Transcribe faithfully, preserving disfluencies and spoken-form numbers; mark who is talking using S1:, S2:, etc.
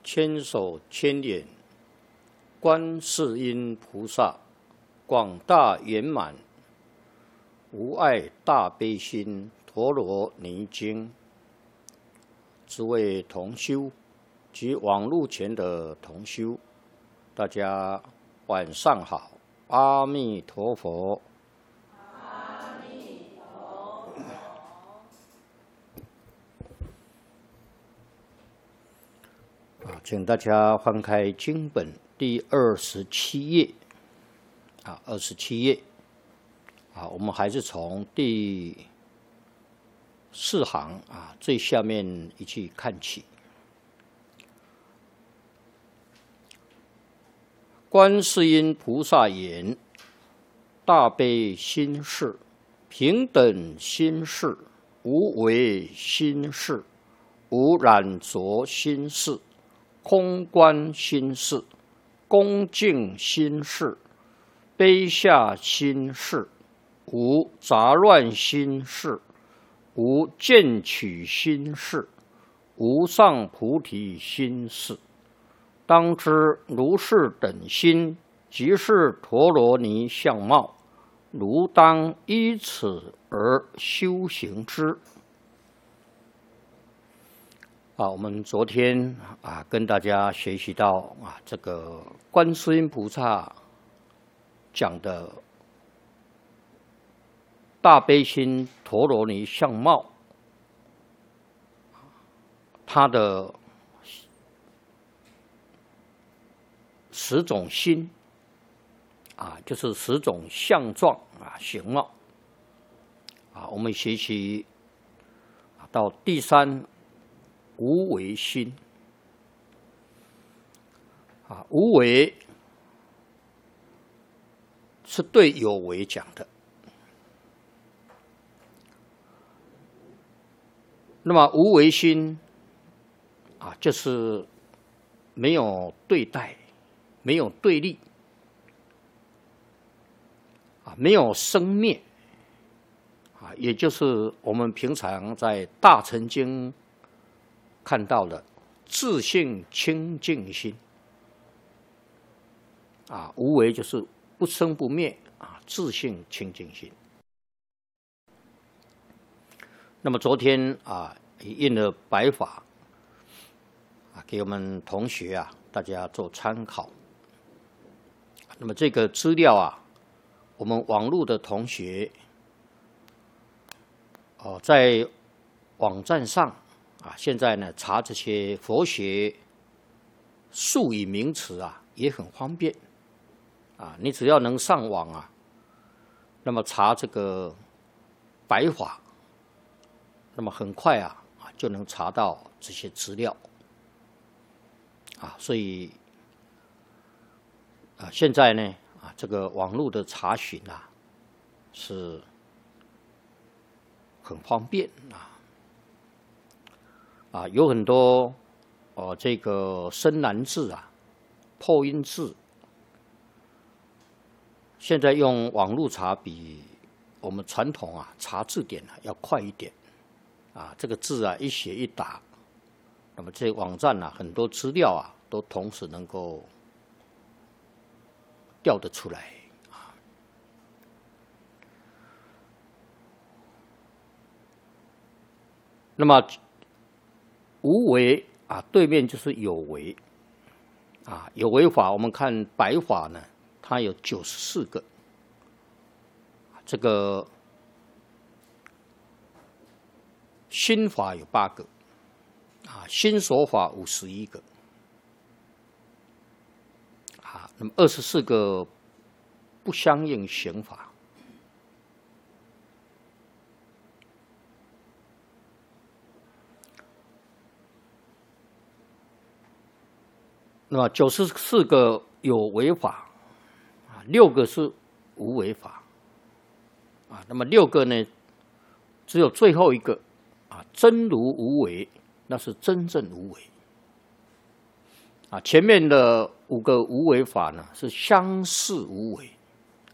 S1: 千手千眼，观世音菩萨，广大圆满，无碍大悲心，陀罗尼经。诸位同修及网络前的同修，大家晚上好，阿弥陀佛。
S2: 阿弥陀佛。
S1: 啊，请大家翻开经本第二十七页。啊，二十七页。啊，我们还是从第四行啊最下面一句看起。观世音菩萨言：大悲心事，平等心事，无为心事，无染着心事，空观心事，恭敬心事，卑下心事，无杂乱心事，无见取心事，无上菩提心事。当知如是等心，即是陀罗尼相貌，汝当依此而修行之。啊，我们昨天啊跟大家学习到啊，这个观世音菩萨讲的大悲心陀罗尼相貌，它的十种心啊，就是十种相状啊形貌啊。我们学习到第三无为心啊，无为是对有为讲的。那么无为心啊，就是没有对待，没有对立啊，没有生灭啊，也就是我们平常在大乘经看到的自性清净心啊，无为就是不生不灭啊，自性清净心。那么昨天啊，印了白法啊，给我们同学啊，大家做参考。那么这个资料啊，我们网络的同学哦，在网站上啊，现在呢查这些佛学术语名词啊，也很方便啊。你只要能上网啊，那么查这个白法，那么很快啊啊就能查到这些资料啊。所以啊，现在呢啊，这个网络的查询啊是很方便啊。啊，有很多哦、呃，这个深难字啊、破音字，现在用网络查比我们传统啊查字典啊要快一点啊。这个字啊一写一打，那么这网站啊很多资料啊都同时能够调得出来啊。那么无为啊，对面就是有为啊。有为法，我们看白法呢，它有九十四个，这个心法有八个啊，心所法五十一个啊，那么二十四个不相应行法。那么九十四个有为法啊，六个是无为法啊。那么六个呢，只有最后一个啊，真如无为，那是真正无为啊。前面的五个无为法呢，是相似无为